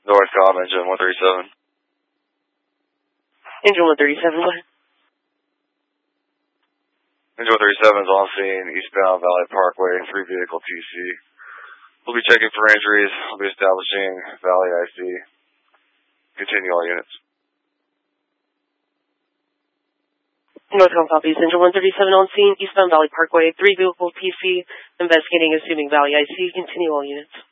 Northcom, engine 137. Engine 137, what? Engine 137 is on scene, eastbound Valley Parkway, 3-vehicle TC. We'll be checking for injuries. We'll be establishing Valley IC. Continue all units. Northcom copies. Engine 137 on scene, eastbound Valley Parkway, 3-vehicle TC. Investigating, assuming Valley IC. Continue all units.